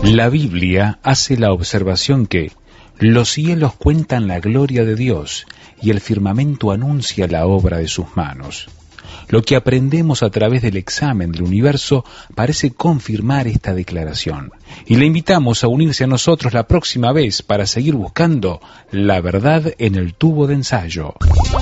La Biblia hace la observación que los cielos cuentan la gloria de Dios y el firmamento anuncia la obra de sus manos. Lo que aprendemos a través del examen del universo parece confirmar esta declaración. Y le invitamos a unirse a nosotros la próxima vez para seguir buscando la verdad en el tubo de ensayo.